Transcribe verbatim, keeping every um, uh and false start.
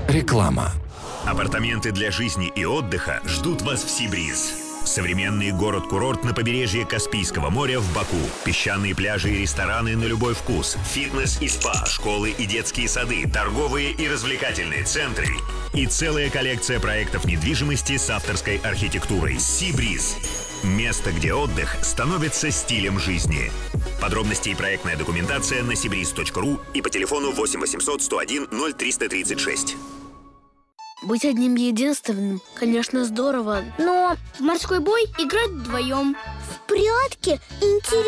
Реклама. Апартаменты для жизни и отдыха ждут вас в Сибриз. Современный город-курорт на побережье Каспийского моря в Баку. Песчаные пляжи и рестораны на любой вкус. Фитнес и спа, школы и детские сады, торговые и развлекательные центры. И целая коллекция проектов недвижимости с авторской архитектурой. Сибриз. Место, где отдых становится стилем жизни. Подробности и проектная документация на сибриз точка ру и по телефону восемь восемьсот сто один ноль триста тридцать шесть. Быть одним единственным, конечно, здорово, но в морской бой играть вдвоем. В прятки интересно.